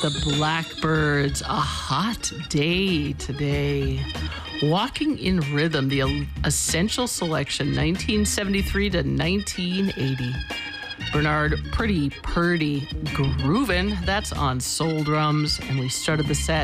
The Blackbirds, a hot day today. Walking in Rhythm, the Essential Selection, 1973 to 1980. Bernard Pretty Purdy Groovin', that's on Soul Drums. And we started the set